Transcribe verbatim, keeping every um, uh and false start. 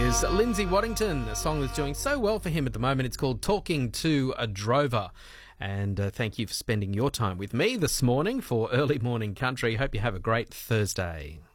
is Lindsay Waddington, a song that's doing so well for him at the moment. It's called Talking to a Drover. And uh, thank you for spending your time with me this morning for Early Morning Country. Hope you have a great Thursday.